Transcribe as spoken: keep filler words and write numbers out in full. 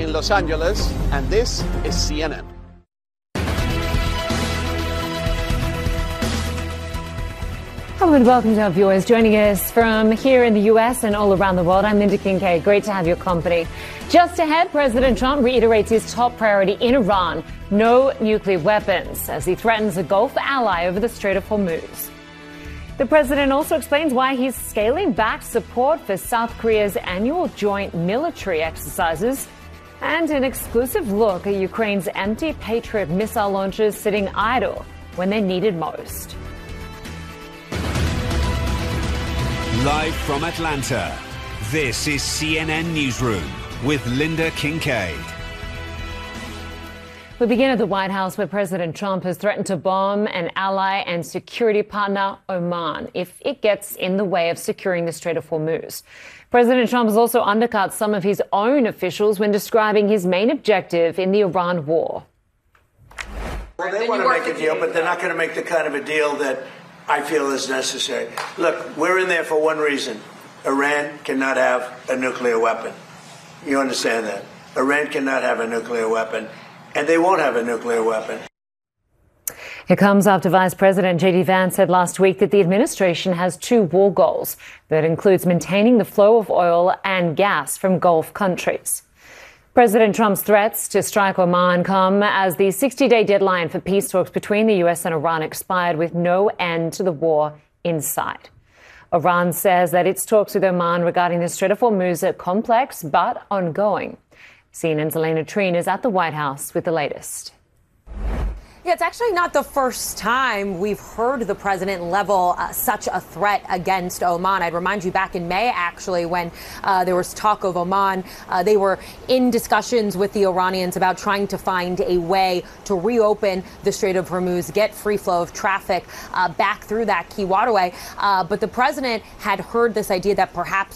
in Los Angeles, and this is C N N. Hello and welcome to our viewers joining us from here in the U S and all around the world. I'm Linda Kincaid. Great to have your company. Just ahead, President Trump reiterates his top priority in Iran, no nuclear weapons, as he threatens a Gulf ally over the Strait of Hormuz. The president also explains why he's scaling back support for South Korea's annual joint military exercises, and an exclusive look at Ukraine's empty Patriot missile launchers sitting idle when they're needed most. Live from Atlanta, this is C N N Newsroom with Linda Kincaid. We begin at the White House, where President Trump has threatened to bomb an ally and security partner, Oman, if it gets in the way of securing the Strait of Hormuz. President Trump has also undercut some of his own officials when describing his main objective in the Iran war. Well, they want to make a deal, but they're not going to make the kind of a deal that I feel is necessary. Look, we're in there for one reason. Iran cannot have a nuclear weapon. You understand that? Iran cannot have a nuclear weapon, and they won't have a nuclear weapon. It comes after Vice President J D Vance said last week that the administration has two war goals. That includes maintaining the flow of oil and gas from Gulf countries. President Trump's threats to strike Oman come as the sixty-day deadline for peace talks between the U S and Iran expired, with no end to the war in sight. Iran says that its talks with Oman regarding the Strait of Hormuz are complex but ongoing. C N N's Elena Treen is at the White House with the latest. Yeah, it's actually not the first time we've heard the president level uh, such a threat against Oman. I'd remind you back in May, actually, when uh, there was talk of Oman, uh, they were in discussions with the Iranians about trying to find a way to reopen the Strait of Hormuz, get free flow of traffic uh, back through that key waterway. Uh, but the president had heard this idea that perhaps